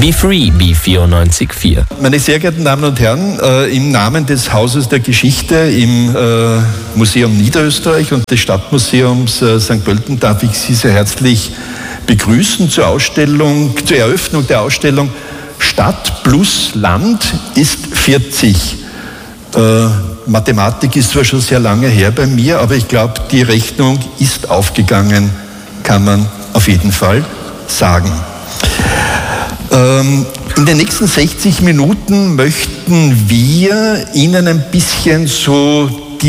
Be Free, B94.4. Meine sehr geehrten Damen und Herren, im Namen des Hauses der Geschichte im Museum Niederösterreich und des Stadtmuseums St. Pölten darf ich Sie sehr herzlich begrüßen zur Eröffnung der Ausstellung Stadt plus Land ist 40. Mathematik ist zwar schon sehr lange her bei mir, aber ich glaube, die Rechnung ist aufgegangen, kann man auf jeden Fall sagen. In den nächsten 60 Minuten möchten wir Ihnen ein bisschen so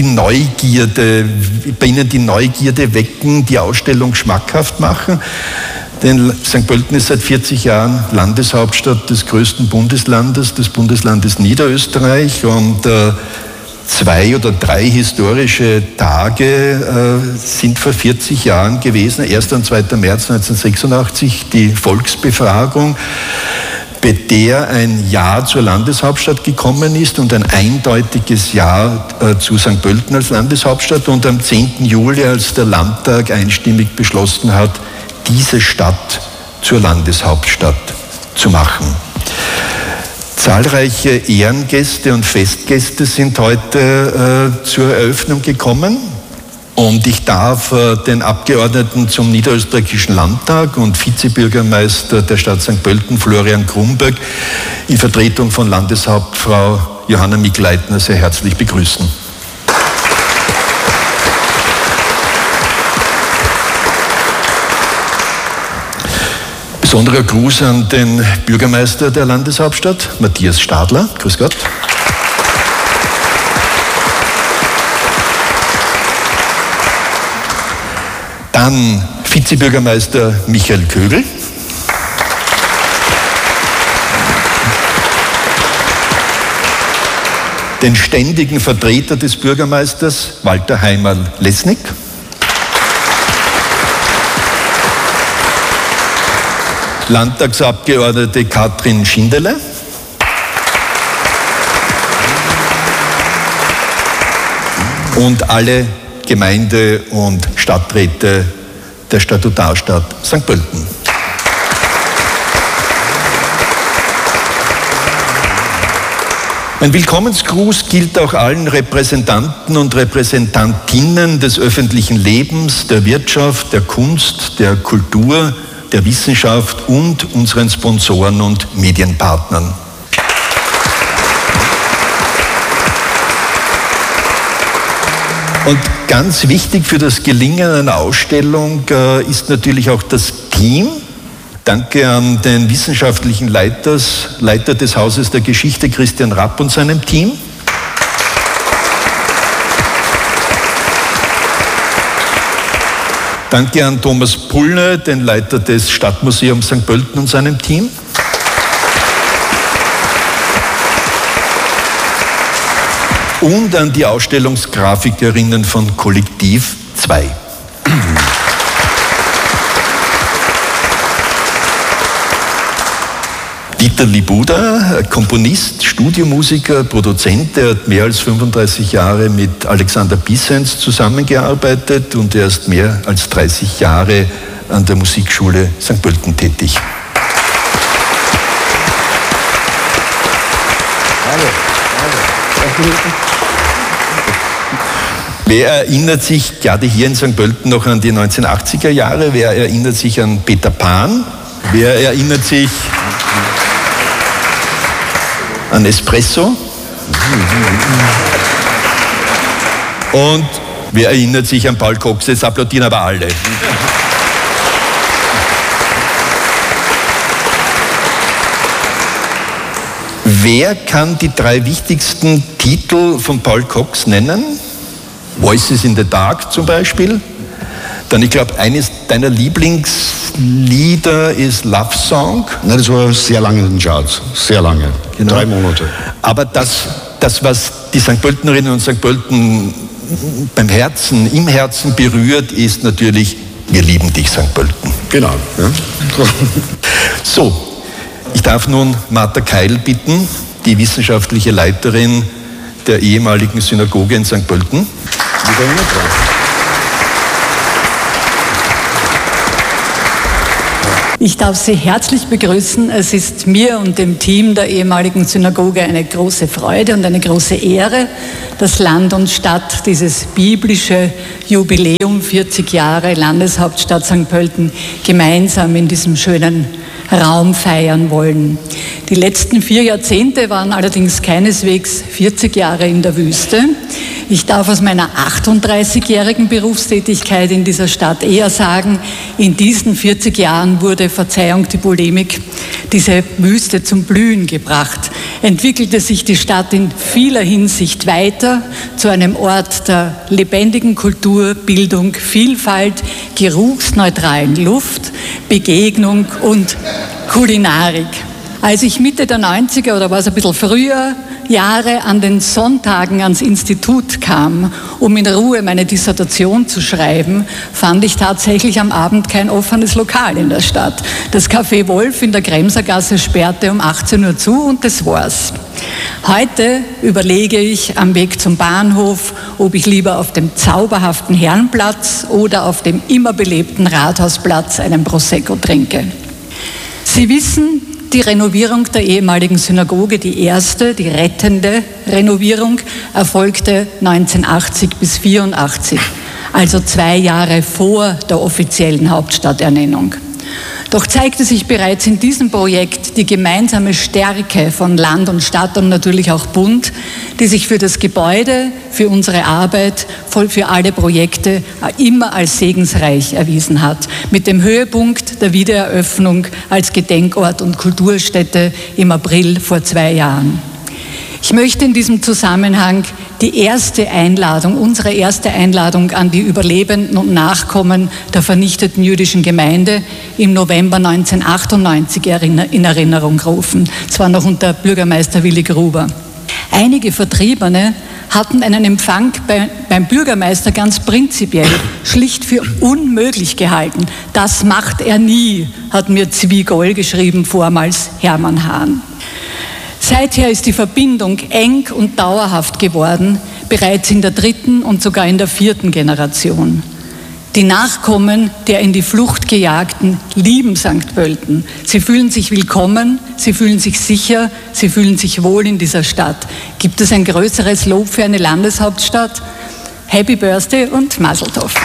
bei Ihnen die Neugierde wecken, die Ausstellung schmackhaft machen. Denn St. Pölten ist seit 40 Jahren Landeshauptstadt des größten Bundeslandes, des Bundeslandes Niederösterreich. Und 2 oder 3 historische Tage sind vor 40 Jahren gewesen. 1. und 2. März 1986, die Volksbefragung, bei der ein Ja zur Landeshauptstadt gekommen ist und ein eindeutiges Ja zu St. Pölten als Landeshauptstadt. Und am 10. Juli, als der Landtag einstimmig beschlossen hat, diese Stadt zur Landeshauptstadt zu machen. Zahlreiche Ehrengäste und Festgäste sind heute zur Eröffnung gekommen. Und ich darf den Abgeordneten zum Niederösterreichischen Landtag und Vizebürgermeister der Stadt St. Pölten, Florian Krumberg, in Vertretung von Landeshauptfrau Johanna Mikl-Leitner sehr herzlich begrüßen. Besonderer Gruß an den Bürgermeister der Landeshauptstadt, Matthias Stadler. Grüß Gott. Dann Vizebürgermeister Michael Kögel. Den ständigen Vertreter des Bürgermeisters Walter Heimerl-Lesnick. Landtagsabgeordnete Katrin Schindele. Und alle Gemeinde- und Stadträte der Statutarstadt St. Pölten. Mein Willkommensgruß gilt auch allen Repräsentanten und Repräsentantinnen des öffentlichen Lebens, der Wirtschaft, der Kunst, der Kultur, der Wissenschaft und unseren Sponsoren und Medienpartnern. Und ganz wichtig für das Gelingen einer Ausstellung ist natürlich auch das Team. Danke an den wissenschaftlichen Leiter des Hauses der Geschichte, Christian Rapp, und seinem Team. Danke an Thomas Pullner, den Leiter des Stadtmuseums St. Pölten, und seinem Team. Und an die Ausstellungsgrafikerinnen von Kollektiv 2. Dieter Libuda, Komponist, Studiomusiker, Produzent, der hat mehr als 35 Jahre mit Alexander Bissens zusammengearbeitet und er ist mehr als 30 Jahre an der Musikschule St. Pölten tätig. Wer erinnert sich gerade hier in St. Pölten noch an die 1980er Jahre? Wer erinnert sich an Peter Pan? Wer erinnert sich an Espresso? Und wer erinnert sich an Paul Cox? Jetzt applaudieren aber alle. Wer kann die 3 wichtigsten Titel von Paul Cox nennen? Voices in the Dark zum Beispiel. Dann, ich glaube, eines deiner Lieblingslieder ist Love Song. Na, das war sehr lange in den Charts. Sehr lange. Genau. 3 Monate. Aber das, was die St. Pöltenerinnen und St. Pölten im Herzen berührt, ist natürlich Wir lieben dich, St. Pölten. Genau. Ja. So, ich darf nun Martha Keil bitten, die wissenschaftliche Leiterin der ehemaligen Synagoge in St. Pölten. Ich darf Sie herzlich begrüßen. Es ist mir und dem Team der ehemaligen Synagoge eine große Freude und eine große Ehre, dass Land und Stadt dieses biblische Jubiläum 40 Jahre Landeshauptstadt St. Pölten gemeinsam in diesem schönen Raum feiern wollen. Die letzten 4 Jahrzehnte waren allerdings keineswegs 40 Jahre in der Wüste. Ich darf aus meiner 38-jährigen Berufstätigkeit in dieser Stadt eher sagen, in diesen 40 Jahren wurde, Verzeihung die Polemik, diese Wüste zum Blühen gebracht. Entwickelte sich die Stadt in vieler Hinsicht weiter zu einem Ort der lebendigen Kultur, Bildung, Vielfalt, geruchsneutralen Luft, Begegnung und Kulinarik. Als ich Mitte der 90er oder war es ein bisschen früher Jahre an den Sonntagen ans Institut kam, um in Ruhe meine Dissertation zu schreiben, fand ich tatsächlich am Abend kein offenes Lokal in der Stadt. Das Café Wolf in der Kremsergasse sperrte um 18 Uhr zu und das war's. Heute überlege ich am Weg zum Bahnhof, ob ich lieber auf dem zauberhaften Herrenplatz oder auf dem immer belebten Rathausplatz einen Prosecco trinke. Sie wissen, die Renovierung der ehemaligen Synagoge, die erste, die rettende Renovierung, erfolgte 1980 bis 1984, also 2 Jahre vor der offiziellen Hauptstadternennung. Doch zeigte sich bereits in diesem Projekt die gemeinsame Stärke von Land und Stadt und natürlich auch Bund, die sich für das Gebäude, für unsere Arbeit, für alle Projekte immer als segensreich erwiesen hat. Mit dem Höhepunkt der Wiedereröffnung als Gedenkort und Kulturstätte im April vor 2 Jahren. Ich möchte in diesem Zusammenhang unsere erste Einladung an die Überlebenden und Nachkommen der vernichteten jüdischen Gemeinde im November 1998 in Erinnerung rufen. Zwar noch unter Bürgermeister Willi Gruber. Einige Vertriebene hatten einen Empfang beim Bürgermeister ganz prinzipiell schlicht für unmöglich gehalten. Das macht er nie, hat mir Zwiegol geschrieben, vormals Hermann Hahn. Seither ist die Verbindung eng und dauerhaft geworden, bereits in der 3. und sogar in der 4. Generation. Die Nachkommen der in die Flucht Gejagten lieben St. Pölten. Sie fühlen sich willkommen, sie fühlen sich sicher, sie fühlen sich wohl in dieser Stadt. Gibt es ein größeres Lob für eine Landeshauptstadt? Happy Birthday und Mazel Tov.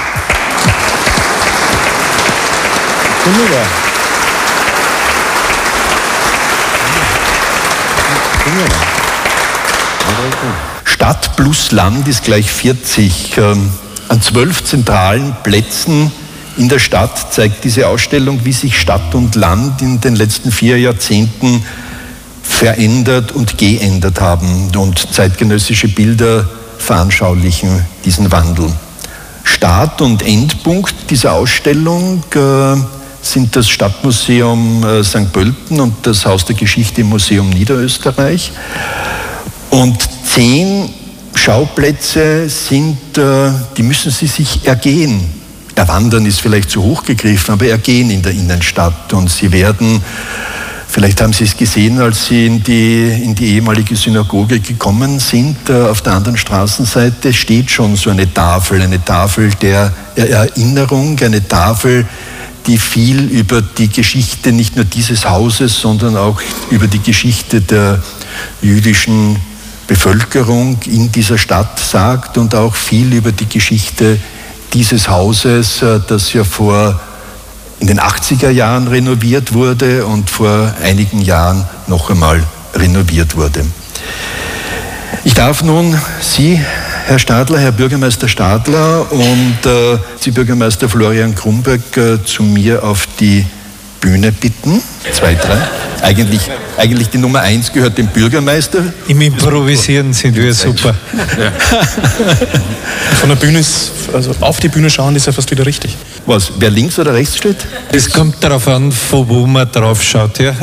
Stadt plus Land ist gleich 40. An 12 zentralen Plätzen in der Stadt zeigt diese Ausstellung, wie sich Stadt und Land in den letzten 4 Jahrzehnten verändert und geändert haben. Und zeitgenössische Bilder veranschaulichen diesen Wandel. Start und Endpunkt dieser Ausstellung sind das Stadtmuseum St. Pölten und das Haus der Geschichte im Museum Niederösterreich. Und 10 Schauplätze die müssen Sie sich ergehen. Erwandern ist vielleicht zu hoch gegriffen, aber ergehen in der Innenstadt. Und Sie werden, vielleicht haben Sie es gesehen, als Sie in die ehemalige Synagoge gekommen sind, auf der anderen Straßenseite steht schon so eine Tafel der Erinnerung, eine Tafel, die viel über die Geschichte nicht nur dieses Hauses, sondern auch über die Geschichte der jüdischen Bevölkerung in dieser Stadt sagt und auch viel über die Geschichte dieses Hauses, das ja in den 80er Jahren renoviert wurde und vor einigen Jahren noch einmal renoviert wurde. Ich darf nun Sie, Herr Stadler, Herr Bürgermeister Stadler und Sie, Bürgermeister Florian Krumberg, zu mir auf die Bühne bitten. 2, 3. Eigentlich die Nummer 1 gehört dem Bürgermeister. Im Improvisieren sind wir super. Ja. Von der Bühne also auf die Bühne schauen, ist ja fast wieder richtig. Was, wer links oder rechts steht? Es kommt darauf an, von wo man drauf schaut. Ja.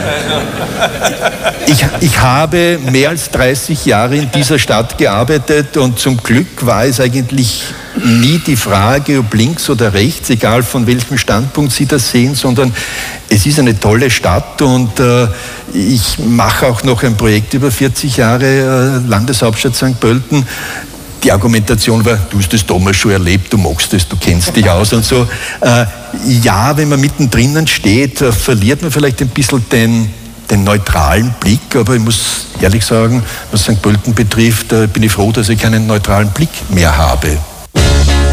Ich habe mehr als 30 Jahre in dieser Stadt gearbeitet und zum Glück war es eigentlich nie die Frage, ob links oder rechts, egal von welchem Standpunkt Sie das sehen, sondern es ist eine tolle Stadt und ich mache auch noch ein Projekt über 40 Jahre Landeshauptstadt St. Pölten. die Argumentation war, du hast das damals schon erlebt, du magst das, du kennst dich aus und so. Ja, wenn man mittendrin steht, verliert man vielleicht ein bisschen den neutralen Blick, aber ich muss ehrlich sagen, was St. Pölten betrifft, bin ich froh, dass ich keinen neutralen Blick mehr habe.